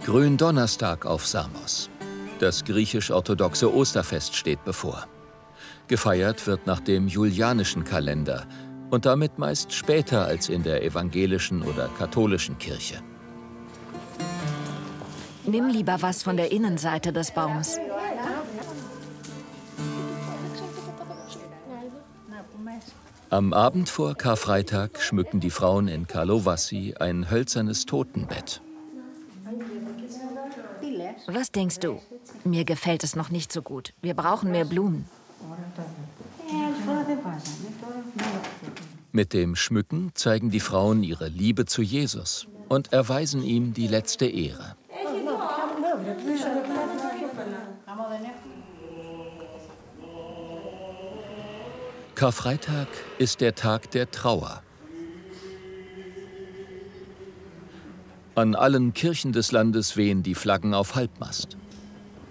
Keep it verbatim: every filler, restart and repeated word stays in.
Gründonnerstag auf Samos. Das griechisch-orthodoxe Osterfest steht bevor. Gefeiert wird nach dem julianischen Kalender und damit meist später als in der evangelischen oder katholischen Kirche. Nimm lieber was von der Innenseite des Baums. Am Abend vor Karfreitag schmücken die Frauen in Karlovasi ein hölzernes Totenbett. Was denkst du? Mir gefällt es noch nicht so gut. Wir brauchen mehr Blumen. Mit dem Schmücken zeigen die Frauen ihre Liebe zu Jesus und erweisen ihm die letzte Ehre. Karfreitag ist der Tag der Trauer. An allen Kirchen des Landes wehen die Flaggen auf Halbmast.